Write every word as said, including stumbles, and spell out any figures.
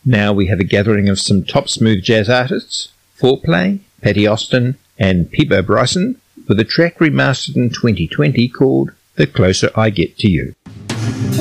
Now we have a gathering of some top smooth jazz artists, Foreplay, Patty Austin and Peebo Bryson, with a track remastered in twenty twenty called The Closer I Get to You.